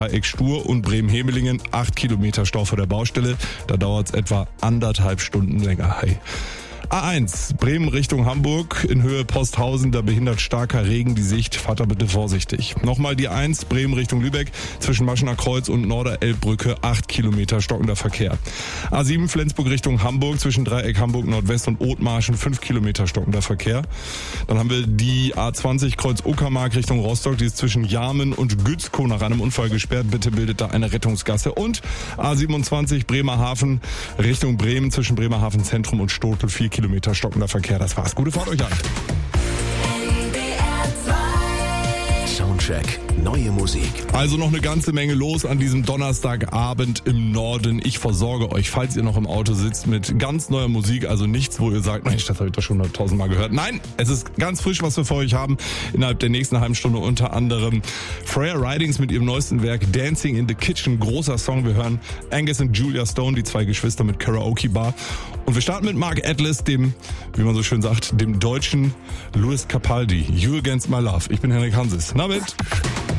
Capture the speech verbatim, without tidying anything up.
Dreieck Stur und Bremen-Hemelingen, acht Kilometer Stau vor der Baustelle. Da dauert es etwa anderthalb Stunden länger. Hey. A eins, Bremen Richtung Hamburg, in Höhe Posthausen, da behindert starker Regen die Sicht, fahrt da bitte vorsichtig. Nochmal die eins, Bremen Richtung Lübeck, zwischen Maschener Kreuz und Norderelbbrücke, acht Kilometer stockender Verkehr. A sieben, Flensburg Richtung Hamburg, zwischen Dreieck Hamburg Nordwest und Othmarschen, fünf Kilometer stockender Verkehr. Dann haben wir die A zwanzig, Kreuz Uckermark Richtung Rostock, die ist zwischen Jarmen und Gützkow nach einem Unfall gesperrt, bitte bildet da eine Rettungsgasse. Und A siebenundzwanzig, Bremerhaven Richtung Bremen, zwischen Bremerhaven Zentrum und Stotel, vier Kilometer stockender Verkehr. Das war's. Gute Fahrt euch an. Soundcheck. Neue Musik. Also noch eine ganze Menge los an diesem Donnerstagabend im Norden. Ich versorge euch, falls ihr noch im Auto sitzt, mit ganz neuer Musik. Also nichts, wo ihr sagt, Mensch, das habe ich doch schon tausendmal gehört. Nein, es ist ganz frisch, was wir für euch haben. Innerhalb der nächsten halben Stunde unter anderem Freya Ridings mit ihrem neuesten Werk Dancing in the Kitchen. Großer Song. Wir hören Angus und Julia Stone, die zwei Geschwister mit Karaoke Bar. Und wir starten mit Mark Atlas, dem, wie man so schön sagt, dem deutschen Louis Capaldi. You Against My Love. Ich bin Henrik Hanses. Na mit?